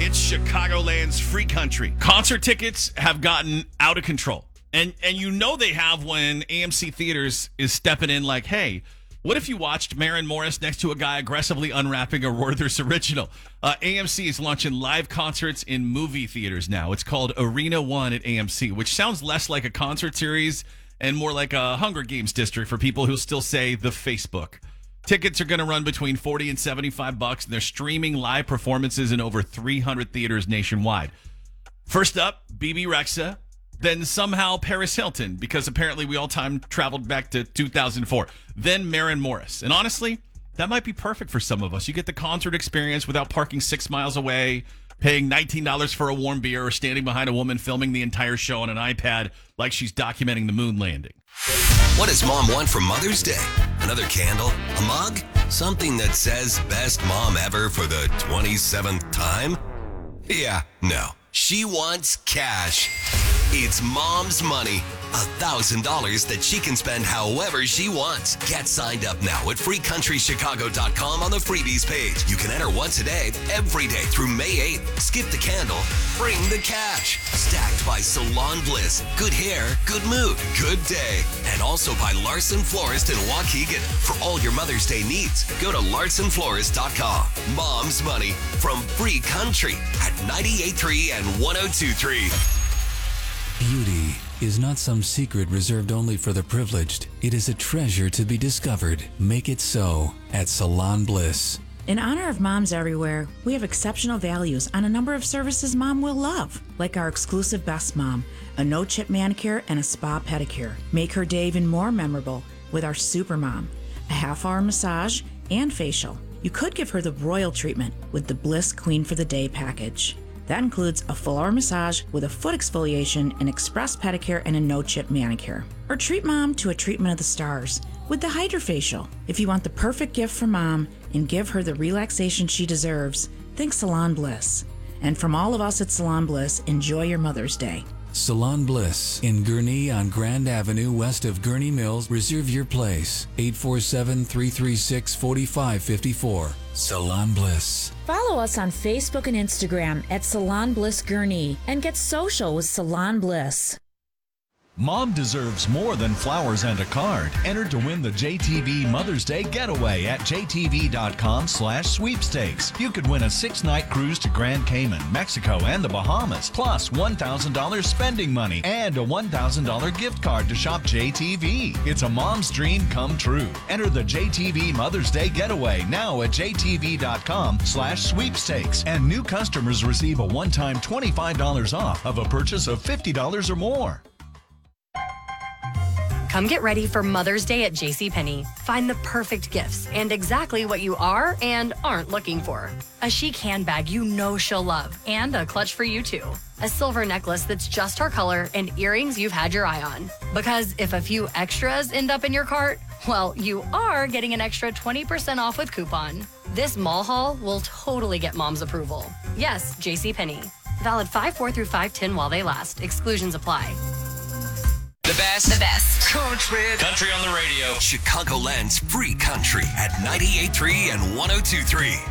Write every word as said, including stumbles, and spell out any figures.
It's Chicagoland's free country. Concert tickets have gotten out of control. And and you know they have when A M C Theaters is stepping in like, hey, what if you watched Maren Morris next to a guy aggressively unwrapping a Werther's original? Uh, A M C is launching live concerts in movie theaters now. It's called Arena One at A M C, which sounds less like a concert series and more like a Hunger Games district for people who still say the Facebook. Tickets are going to run between forty and seventy-five bucks, and they're streaming live performances in over three hundred theaters nationwide. First up, B B Rexha. Then somehow Paris Hilton, because apparently we all time traveled back to two thousand four. Then Maren Morris. And honestly, that might be perfect for some of us. You get the concert experience without parking six miles away, paying nineteen dollars for a warm beer, or standing behind a woman filming the entire show on an iPad like she's documenting the moon landing. What does mom want for Mother's Day? Another candle? A mug? Something that says best mom ever for the twenty-seventh time? Yeah, no. She wants cash. It's Mom's Money. one thousand dollars that she can spend however she wants. Get signed up now at free country chicago dot com on the freebies page. You can enter once a day, every day through May eighth. Skip the candle, bring the cash. Stacked by Salon Bliss. Good hair, good mood, good day. And also by Larson Florist in Waukegan. For all your Mother's Day needs, go to larson florist dot com. Mom's Money from Free Country at ninety-eight point three and one oh two point three. Beauty is not some secret reserved only for the privileged. It is a treasure to be discovered. Make it so at Salon Bliss. In honor of moms everywhere, we have exceptional values on a number of services mom will love, like our exclusive Best Mom, a no-chip manicure and a spa pedicure. Make her day even more memorable with our Super Mom, a half-hour massage and facial. You could give her the royal treatment with the Bliss Queen for the Day package. That includes a full-hour massage with a foot exfoliation, an express pedicure, and a no-chip manicure. Or treat mom to a treatment of the stars with the HydraFacial. If you want the perfect gift for mom and give her the relaxation she deserves, think Salon Bliss. And from all of us at Salon Bliss, enjoy your Mother's Day. Salon Bliss in Gurnee on Grand Avenue west of Gurnee Mills. Reserve your place. eight four seven, three three six, four five five four. Salon Bliss. Follow us on Facebook and Instagram at Salon Bliss Gurnee and get social with Salon Bliss. Mom deserves more than flowers and a card. Enter to win the J T V Mother's Day Getaway at j t v dot com slash sweepstakes. You could win a six-night cruise to Grand Cayman, Mexico, and the Bahamas, plus one thousand dollars spending money and a one thousand dollars gift card to shop J T V. It's a mom's dream come true. Enter the J T V Mother's Day Getaway now at j t v dot com slash sweepstakes. And new customers receive a one-time twenty-five dollars off of a purchase of fifty dollars or more. Come get ready for Mother's Day at JCPenney. Find the perfect gifts and exactly what you are and aren't looking for. A chic handbag you know she'll love and a clutch for you too. A silver necklace that's just her color and earrings you've had your eye on. Because if a few extras end up in your cart, well, you are getting an extra twenty percent off with coupon. This mall haul will totally get mom's approval. Yes, JCPenney. Valid five four through five ten while they last. Exclusions apply. The best. The best. Country. Country on the radio. Chicagoland's free country at ninety-eight point three and one oh two point three.